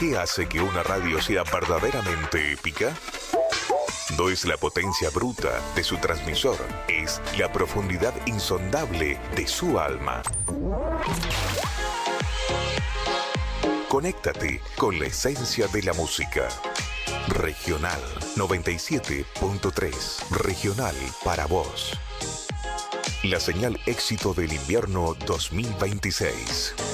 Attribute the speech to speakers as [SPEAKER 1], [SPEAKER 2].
[SPEAKER 1] ¿Qué hace que una radio sea verdaderamente épica? No es la potencia bruta de su transmisor, es la profundidad insondable de su alma. Conéctate con la esencia de la música. Regional 97.3. Regional para vos. La señal éxito del invierno 2026.